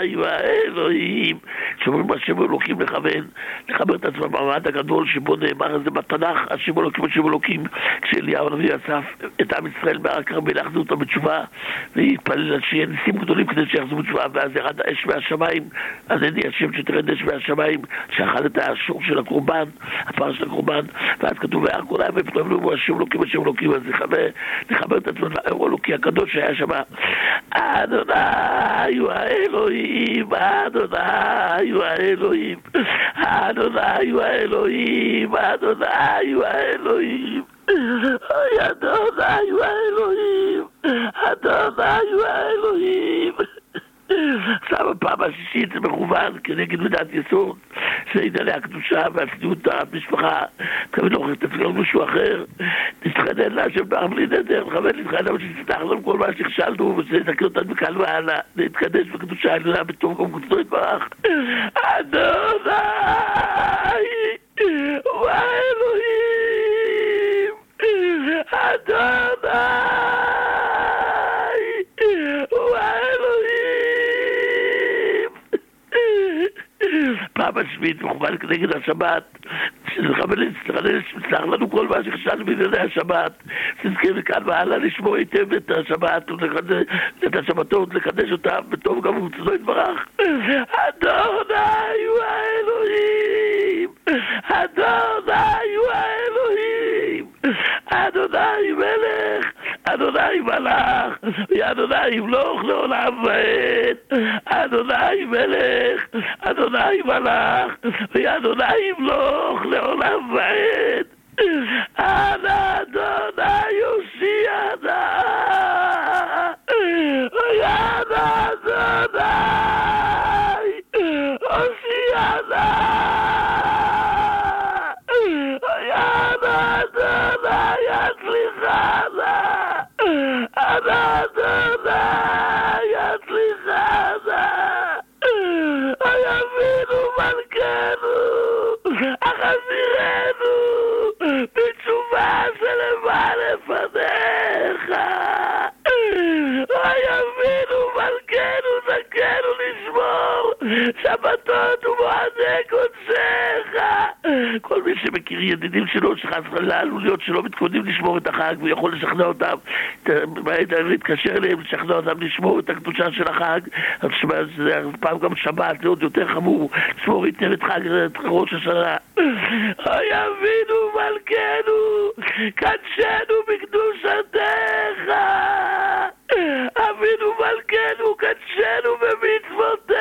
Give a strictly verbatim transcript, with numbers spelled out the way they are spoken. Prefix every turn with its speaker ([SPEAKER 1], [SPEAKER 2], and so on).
[SPEAKER 1] האלוהים, שאומרים השם אלוקים לכוון, לחבר את עצמם במעמד הגדול שבו נאמר את זה בתנ"ך, השם אלוקים, השם אלוקים, כשאליהו הנביא אסף את עם ישראל בהר הכרמל, להחזיר אותם בתשובה, והתפלל שיהיה ניסים גדולים כדי שיחזרו בתשובה, ואז ירד האש מהשמיים, אז אין לי השם שתרד אש מהשמיים, שאכל את השור של הקורבן, הפר של הקורבן, ואז כתוב בהר כל הים ופתאום לו השם אלוקים, השם אלוקים, אז לחבר את עצמם לאור אלוקי הקדוש שהיה שם, אדוני הוא האלוהים, אדוני הוא האלוהים, אדוני הוא האלוהים, אדוני הוא האלוהים, אדוני הוא האלוהים, אדוני הוא האלוהים. עכשיו הפעם השישית זה מכוון כנגד מידת יסוד שענייני הקדושה והצניעות המשפחה, תמיד לא תפגע משהו אחר, נתחנן להשם בעם בלי נדר, נכוון להתחנן אבל שתסלח לנו כל מה שנכשלנו ושנתקן אותנו מכאן והלאה, להתקדש בקדושה העליונה בטוב גם קדושתו יתברך. אדוני הוא האלוהים, אדוני הוא האלוהים. פעם השביעית מכוון כנגד השבת, שתסלח לנו כל מה שחשבנו בענייני השבת, שנזכה מכאן והלאה לשמור היטב את השבת ואת השבתות, לקדש אותם בטוב גם ורצונו יתברך. אדוני הוא האלוהים, אדוני הוא האלוהים, אדוני מלך, אדוני מלך, ואדוני ימלוך לעולם ועד. אדוני מלך, אדוני מלך, ואדוני ימלוך לעולם ועד. אנא אדוני יושיענה, אנא אדוני יושיענה, אנא אדוני יצליחנה, אנא אדוני יצליחנה. אבינו מלכנו, החזירנו בתשובה שלמה לפניך. אבינו מלכנו, זכנו לשמור שבתות ומועדי קודשך. כל מי שמכיר ידידים שלו שחס וחלילה עלול להיות שלא מתכוונים לשמור את החג ויכול לשכנע אותם, להתקשר אליהם, לשכנע אותם לשמור את הקדושה של החג. זה פעם גם שבת, להיות יותר חמור, לשמור היטב את חג, את ראש השנה. אבינו מלכנו, קדשנו בקדושתך. אבינו מלכנו, קדשנו במצוותיך.